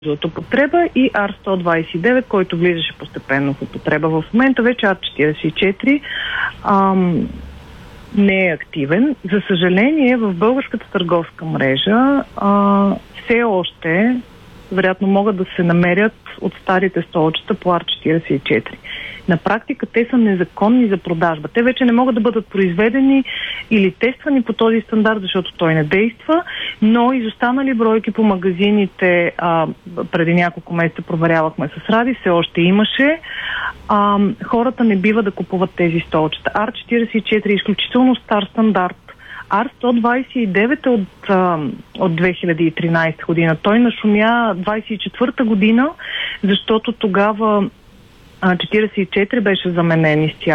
от употреба, и R129, който влизаше постепенно в употреба. В момента вече R44 не е активен. За съжаление, в българската търговска мрежа все още вероятно могат да се намерят от старите столчета по R44. На практика те са незаконни за продажба. Те вече не могат да бъдат произведени или тествани по този стандарт, защото той не действа, но изостанали бройки по магазините, преди няколко месеца проверявахме с Ради, все още имаше. Хората не бива да купуват тези столчета. R44 е изключително стар стандарт. R129 е от 2013 година. Той нашумя 24-та година, защото тогава 44 беше заменен изцяло.